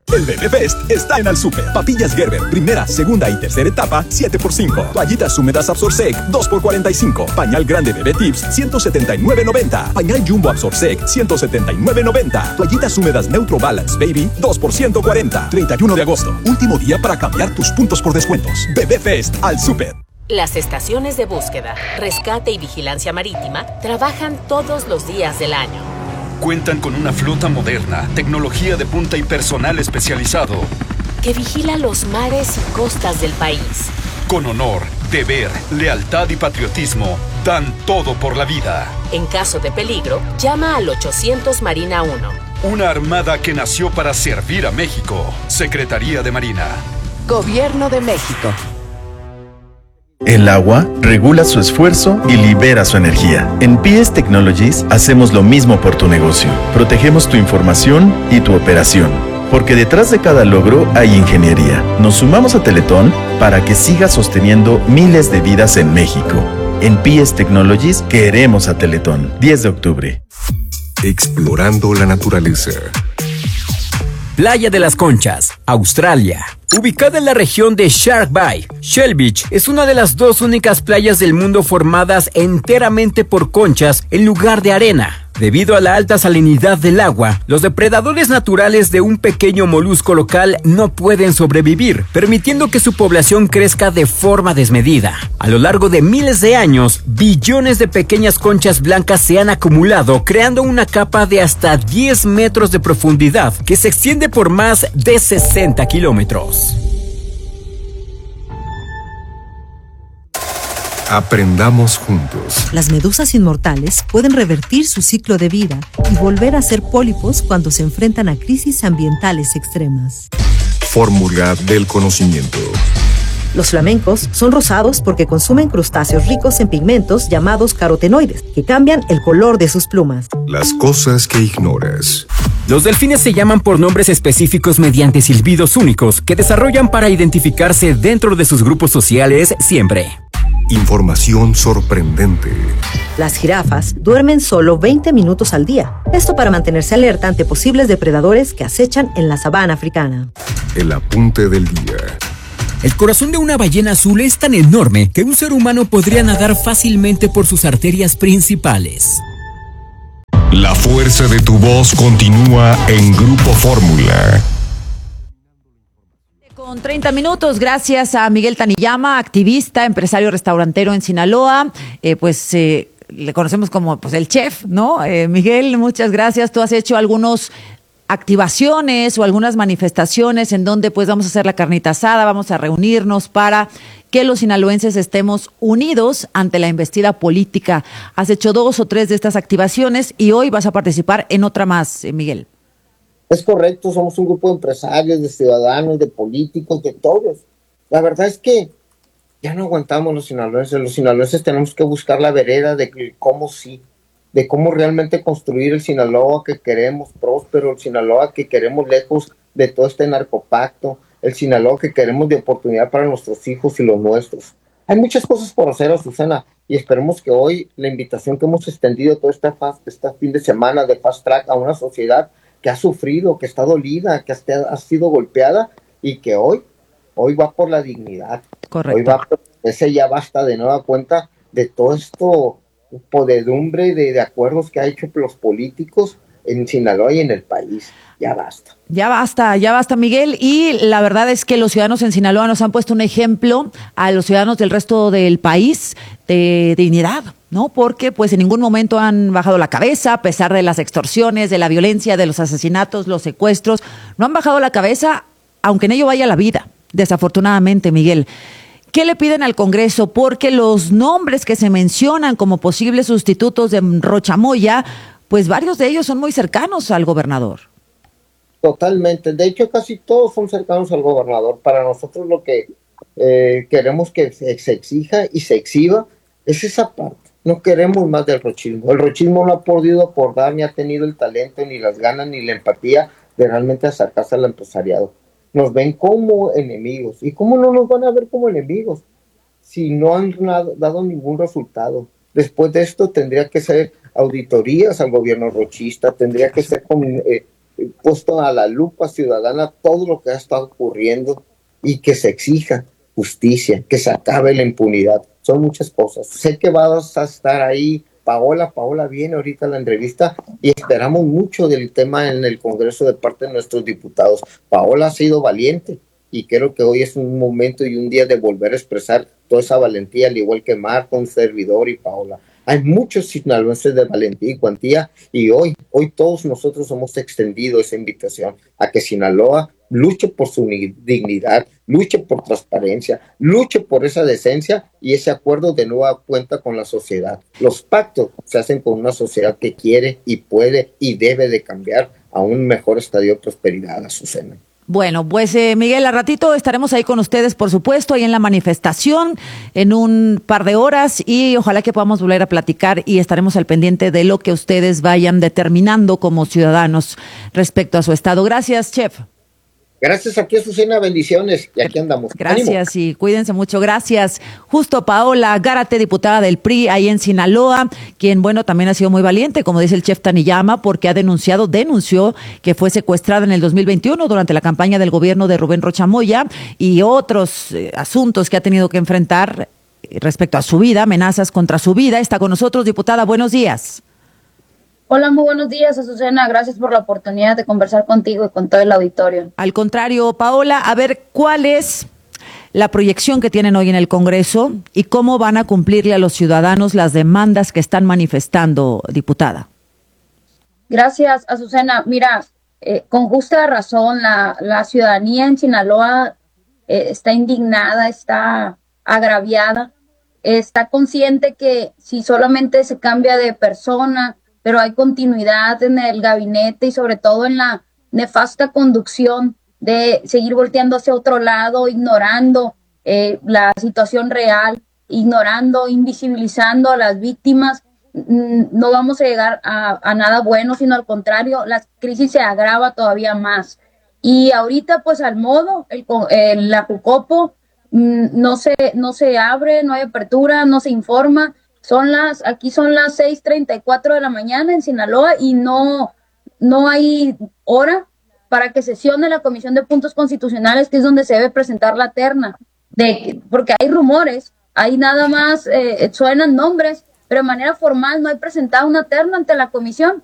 El Bebé Fest está en Alsúper. Papillas Gerber, primera, segunda y tercera etapa, 7x5. Toallitas húmedas Absorsec, 2x45. Pañal grande Bebé Tips, 179.90. Pañal Jumbo Absorsec, 179.90. Toallitas húmedas Neutro Balance Baby, 2 por 140. 31 de agosto, último día para cambiar tus puntos por descuentos. Bebé Fest Alsúper. Las estaciones de búsqueda, rescate y vigilancia marítima trabajan todos los días del año. Cuentan con una flota moderna, tecnología de punta y personal especializado que vigila los mares y costas del país. Con honor, deber, lealtad y patriotismo, dan todo por la vida. En caso de peligro, llama al 800 Marina 1. Una armada que nació para servir a México. Secretaría de Marina. Gobierno de México. El agua regula su esfuerzo y libera su energía. En PS Technologies hacemos lo mismo por tu negocio. Protegemos tu información y tu operación. Porque detrás de cada logro hay ingeniería. Nos sumamos a Teletón para que siga sosteniendo miles de vidas en México. En PS Technologies queremos a Teletón. 10 de octubre. Explorando la naturaleza. Playa de las Conchas, Australia. Ubicada en la región de Shark Bay, Shell Beach es una de las dos únicas playas del mundo formadas enteramente por conchas en lugar de arena. Debido a la alta salinidad del agua, los depredadores naturales de un pequeño molusco local no pueden sobrevivir, permitiendo que su población crezca de forma desmedida. A lo largo de miles de años, billones de pequeñas conchas blancas se han acumulado, creando una capa de hasta 10 metros de profundidad que se extiende por más de 60 kilómetros. Aprendamos juntos. Las medusas inmortales pueden revertir su ciclo de vida y volver a ser pólipos cuando se enfrentan a crisis ambientales extremas. Fórmula del conocimiento. Los flamencos son rosados porque consumen crustáceos ricos en pigmentos llamados carotenoides, que cambian el color de sus plumas. Las cosas que ignoras. Los delfines se llaman por nombres específicos mediante silbidos únicos que desarrollan para identificarse dentro de sus grupos sociales siempre. Información sorprendente. Las jirafas duermen solo 20 minutos al día. Esto para mantenerse alerta ante posibles depredadores que acechan en la sabana africana. El apunte del día. El corazón de una ballena azul es tan enorme que un ser humano podría nadar fácilmente por sus arterias principales. La fuerza de tu voz continúa en Grupo Fórmula. Con 30 minutos, gracias a Miguel Taniyama, activista, empresario restaurantero en Sinaloa, le conocemos como el chef, ¿no? Miguel, muchas gracias. Tú has hecho algunas activaciones o algunas manifestaciones en donde vamos a hacer la carnita asada, vamos a reunirnos para que los sinaloenses estemos unidos ante la embestida política. Has hecho 2 o 3 de estas activaciones y hoy vas a participar en otra más, Miguel. Es correcto, somos un grupo de empresarios, de ciudadanos, de políticos, de todos. La verdad es que ya no aguantamos los sinaloenses tenemos que buscar la vereda de cómo realmente construir el Sinaloa que queremos próspero, el Sinaloa que queremos lejos de todo este narcopacto, el Sinaloa que queremos de oportunidad para nuestros hijos y los nuestros. Hay muchas cosas por hacer, Azucena, y esperemos que hoy la invitación que hemos extendido todo este fin de semana de Fast Track a una sociedad que ha sufrido, que está dolida, que ha sido golpeada y que hoy va por la dignidad. Correcto. Hoy va por ese ya basta de nueva cuenta de todo esto podedumbre de acuerdos que ha hecho los políticos en Sinaloa y en el país. Ya basta. Ya basta, Miguel. Y la verdad es que los ciudadanos en Sinaloa nos han puesto un ejemplo a los ciudadanos del resto del país de dignidad, ¿no? Porque en ningún momento han bajado la cabeza, a pesar de las extorsiones, de la violencia, de los asesinatos, los secuestros. No han bajado la cabeza, aunque en ello vaya la vida, desafortunadamente, Miguel. ¿Qué le piden al Congreso? Porque los nombres que se mencionan como posibles sustitutos de Rocha Moya, varios de ellos son muy cercanos al gobernador. Totalmente. De hecho, casi todos son cercanos al gobernador. Para nosotros lo que queremos que se exija y se exhiba es esa parte. No queremos más del rochismo. El rochismo no ha podido acordar, ni ha tenido el talento, ni las ganas, ni la empatía de realmente acercarse al empresariado. Nos ven como enemigos. ¿Y cómo no nos van a ver como enemigos? Si no han dado ningún resultado. Después de esto tendría que ser auditorías al gobierno rochista, tendría que ser puesto a la lupa ciudadana todo lo que ha estado ocurriendo y que se exija justicia, que se acabe la impunidad. Son muchas cosas. Sé que vas a estar ahí, Paola viene ahorita a la entrevista y esperamos mucho del tema en el Congreso de parte de nuestros diputados. Paola ha sido valiente y creo que hoy es un momento y un día de volver a expresar toda esa valentía, al igual que Marco, un servidor y Paola. Hay muchos sinaloenses de valentía y cuantía y hoy todos nosotros hemos extendido esa invitación a que Sinaloa luche por su dignidad, luche por transparencia, luche por esa decencia y ese acuerdo de nueva cuenta con la sociedad. Los pactos se hacen con una sociedad que quiere y puede y debe de cambiar a un mejor estadio de prosperidad, Azucena. Bueno, pues Miguel, a ratito estaremos ahí con ustedes, por supuesto, ahí en la manifestación en un par de horas y ojalá que podamos volver a platicar y estaremos al pendiente de lo que ustedes vayan determinando como ciudadanos respecto a su estado. Gracias, chef. Gracias aquí, Azucena, bendiciones y aquí andamos. Gracias. Ánimo. Y cuídense mucho, gracias. Justo Paola Gárate, diputada del PRI ahí en Sinaloa, quien, bueno, también ha sido muy valiente, como dice el chef Taniyama, porque denunció que fue secuestrada en el 2021 durante la campaña del gobierno de Rubén Rocha Moya y otros asuntos que ha tenido que enfrentar respecto a su vida, amenazas contra su vida. Está con nosotros, diputada, buenos días. Hola, muy buenos días, Azucena. Gracias por la oportunidad de conversar contigo y con todo el auditorio. Al contrario, Paola, a ver, ¿cuál es la proyección que tienen hoy en el Congreso y cómo van a cumplirle a los ciudadanos las demandas que están manifestando, diputada? Gracias, Azucena. Mira, con justa razón, la ciudadanía en Sinaloa está indignada, está agraviada, está consciente que si solamente se cambia de persona, pero hay continuidad en el gabinete y sobre todo en la nefasta conducción de seguir volteando hacia otro lado, ignorando la situación real, invisibilizando a las víctimas, no vamos a llegar a nada bueno, sino al contrario, la crisis se agrava todavía más. Y ahorita, pues al modo, la Jucopo no se abre, no hay apertura, no se informa. Aquí son las 6:34 de la mañana en Sinaloa y no hay hora para que sesione la Comisión de Puntos Constitucionales, que es donde se debe presentar la terna, porque hay rumores, ahí nada más suenan nombres, pero de manera formal no hay presentado una terna ante la comisión.